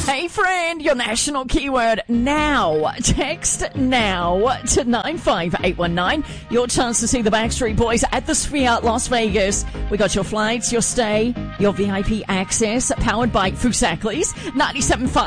Hey friend, your national keyword now. Text now to 95819. Your chance to see the Backstreet Boys at the Sphere, Las Vegas. We got your flights, your stay, your VIP access, powered by Fusaklis, 97.5